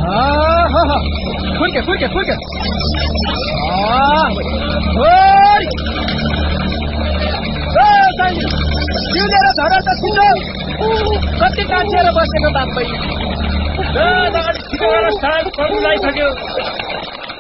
फुर्के जिउलेर धर त छिटो कति कान्छेर बसेको बाप भाइ छिटो साल पर्नु लागिसक्यो